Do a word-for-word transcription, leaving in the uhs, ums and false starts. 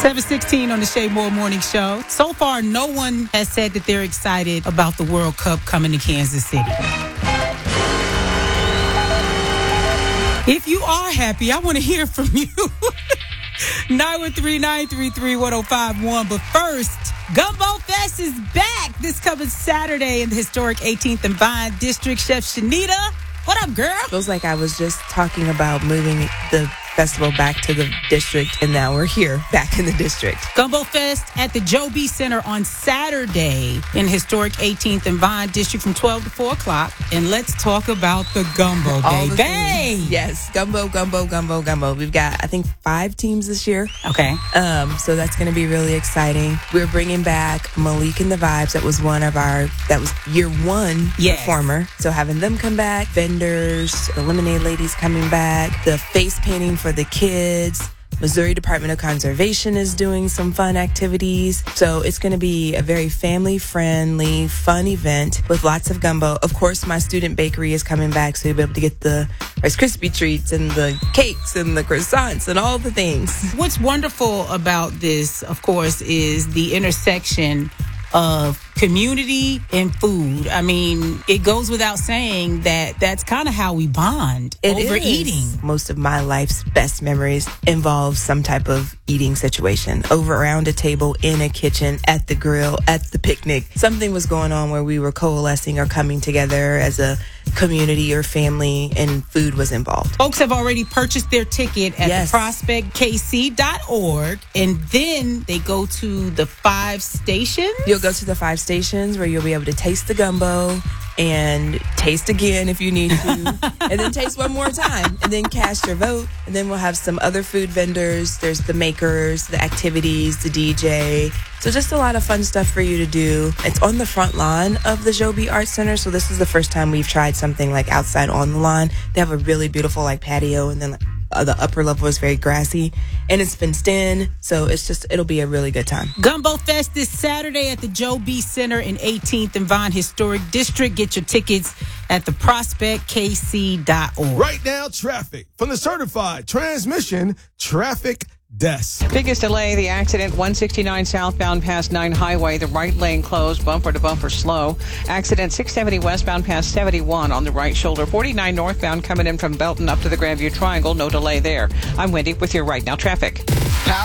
seven sixteen on the Shay Moore Morning Show. So far, no one has said that they're excited about the World Cup coming to Kansas City. If you are happy, I want to hear from you. nine one three, nine three three, one oh five one. But first, Gumbo Fest is back this coming Saturday in the historic eighteenth and Vine District. Chef Shanita, what up, girl? Feels like I was just talking about moving the festival back to the district, and now we're here back in the district. Gumbo Fest at the Joe B. Center on Saturday in historic eighteenth and Vine District from twelve to four o'clock. And let's talk about the gumbo, All the baby. things. Yes, gumbo, gumbo, gumbo, gumbo. We've got, I think, five teams this year. Okay. Um, so that's going to be really exciting. We're bringing back Malik and the Vibes. That was one of our, that was year one yes. performer. So having them come back, vendors, the Lemonade Ladies coming back, the face painting for the kids. Missouri Department of Conservation is doing some fun activities. So it's going to be a very family-friendly, fun event with lots of gumbo. Of course, my student bakery is coming back, so you'll be able to get the Rice Krispie treats and the cakes and the croissants and all the things. What's wonderful about this, of course, is the intersection of community and food. I mean, it goes without saying that that's kind of how we bond it over is. eating. Most of my life's best memories involve some type of eating situation. Over around a table, in a kitchen, at the grill, at the picnic. Something was going on where we were coalescing or coming together as a community or family, and food was involved. Folks have already purchased their ticket at yes. the prospect k c dot org, and then they go to the five stations. You'll go to the five stations where you'll be able to taste the gumbo and taste again if you need to, and then taste one more time, and then cast your vote. And then we'll have some other food vendors. There's the makers, the activities, the D J. So just a lot of fun stuff for you to do. It's on the front lawn of the Joe B. Arts Center, so this is the first time we've tried something like outside on the lawn. They have a really beautiful like patio, and then like, uh, the upper level is very grassy, and it's fenced in, so it's just, it'll be a really good time. Gumbo Fest this Saturday at the Joe B. Center in eighteenth and Vine Historic District. Get your tickets at the prospect k c dot org. Right now, traffic from the certified transmission traffic desk. Biggest delay, the accident, one sixty-nine southbound past nine Highway. The right lane closed, bumper to bumper slow. Accident, six seventy westbound past seventy-one on the right shoulder. forty-nine northbound coming in from Belton up to the Grandview Triangle. No delay there. I'm Wendy with your Right Now traffic.